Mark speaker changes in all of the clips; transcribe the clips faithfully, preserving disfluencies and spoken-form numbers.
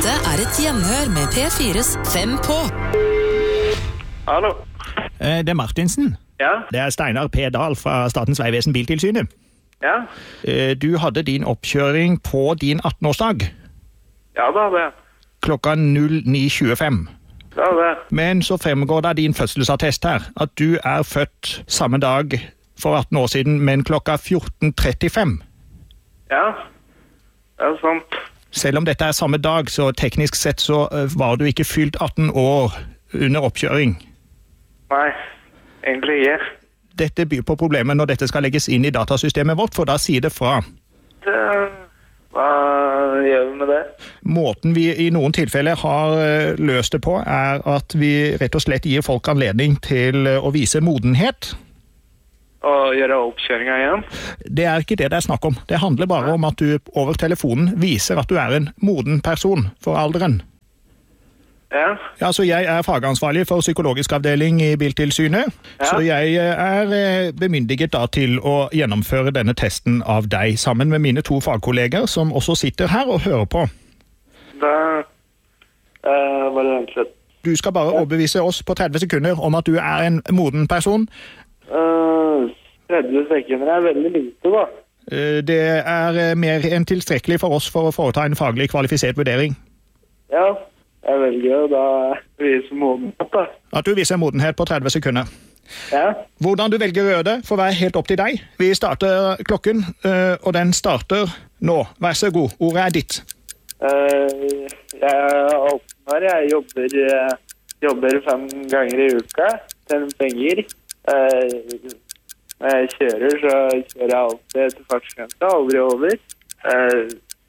Speaker 1: Dette er et gjenhør med P fires Fem på.
Speaker 2: Hallo.
Speaker 3: Eh, Det er Martinsen.
Speaker 2: Ja,
Speaker 3: Det er Steinar P. Dahl fra Statens Vegvesen Biltilsynet.
Speaker 2: ja,
Speaker 3: Eh, Du hadde din oppkjøring på din atten-årsdag
Speaker 2: ja da det.
Speaker 3: klokka null ni tjuefem.
Speaker 2: Ja det.
Speaker 3: Men så fremgår det av din fødselsattest her at du er født samme dag for atten år siden, men klokka fjorten trettifem.
Speaker 2: Ja, det er sant.
Speaker 3: Selv om dette er samme dag, så teknisk sett så eh, var du ikke fylt atten år under oppkjøring.
Speaker 2: Nei, egentlig ikke.
Speaker 3: Dette byr på problemer når dette skal legges inn i datasystemet vårt, for da sier det fra.
Speaker 2: Det, hva gjør vi med det?
Speaker 3: Måten vi i noen tilfeller har eh, løst det på, er at vi rett og slett gir folk anledning til eh, å vise modenhet.
Speaker 2: Å gjøre oppkjøringen igjen?
Speaker 3: Det er ikke det det er snakk om. Det handler bare om at du over telefonen viser at du er en moden person for alderen.
Speaker 2: Ja,
Speaker 3: Ja, så jeg er fagansvarlig for psykologisk avdeling i Biltilsynet,
Speaker 2: Ja.
Speaker 3: så jeg er eh, bemyndiget da til å gjennomføre denne testen av deg, sammen med mine to fagkolleger, som også sitter her og hører på.
Speaker 2: da uh, var det vent litt.
Speaker 3: Du skal bare overbevise oss på tretti sekunder om at du er en moden person.
Speaker 2: Uh, tretti sekunder er veldig lite da.
Speaker 3: Eh, Det er eh, mer enn tilstrekkelig for oss for å foreta en faglig kvalifisert vurdering.
Speaker 2: Ja, jeg velger jo da vise modenhet da.
Speaker 3: At du viser modenhet på tretti sekunder.
Speaker 2: Ja,
Speaker 3: Hvordan du velger å gjøre det får være helt opp til deg. Vi starter klokken, eh, og den starter nå. Vær så god, ordet er ditt.
Speaker 2: uh, jeg er åpner, jeg jobber, uh, jobber fem ganger i uka, tjener penger. Uh, når jeg kjører, så kjører jeg alltid etter fartsgrensa, aldri over. Uh,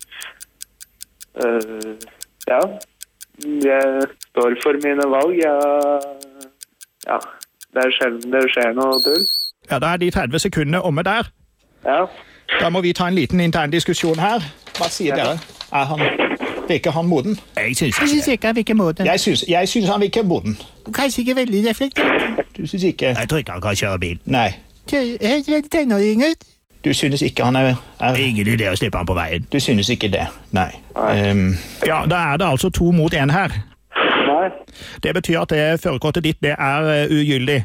Speaker 2: uh, ja, jeg står for mine valg. Jeg, ja, det er sjelden det skjer noe tull.
Speaker 3: Ja, da er de tretti sekundene omme der.
Speaker 2: Ja,
Speaker 3: Da må vi ta en liten intern diskusjon her. Hva sier dere? Er han, virker han moden? Jeg synes
Speaker 4: Jeg synes ikke han virker moden.
Speaker 3: Jeg synes, jeg synes han virker moden.
Speaker 4: Kanskje ikke veldig reflektert.
Speaker 3: Du synes ikke?
Speaker 4: Jeg tror ikke han kan kjøre bil.
Speaker 3: Nei.
Speaker 4: Helt veldig tenåring ut.
Speaker 3: Du synes ikke han er... er
Speaker 4: Ingen idé å slippe han på veien.
Speaker 3: du synes ikke det? Nei. Um, ja, da er det altså to mot en her.
Speaker 2: nei,
Speaker 3: Det betyr at det førerkortet ditt, det er uh, ugyldig.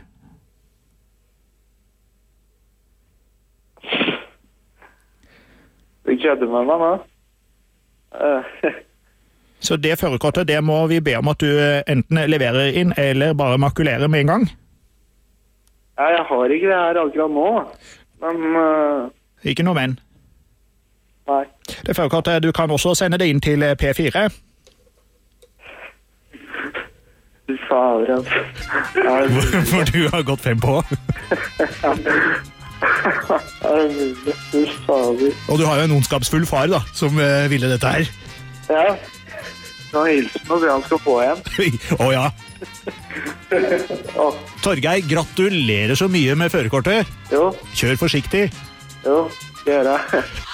Speaker 2: du kødder med meg nå. Uh,
Speaker 3: Så det førerkortet, det må vi be om at du uh, enten leverer inn, eller bare makulerer med en gang.
Speaker 2: ja, jeg har ikke det her akkurat nå, men uh,
Speaker 3: Ikke noe men.
Speaker 2: nei.
Speaker 3: Det førerkortet, du kan også sende det inn til uh, P fire.
Speaker 2: Du fader, altså. Ja,
Speaker 3: For du har gått fem på.
Speaker 2: du fader.
Speaker 3: Og du har jo en ondskapsfull far da, som uh, ville dette her.
Speaker 2: Ja, nå hilsen og se han skal få igjen.
Speaker 3: Å ja.
Speaker 2: Åh,
Speaker 3: Torgeir, gratulerer så mye med førerkortet.
Speaker 2: jo,
Speaker 3: Kjør forsiktig.
Speaker 2: jo, skal gjøre.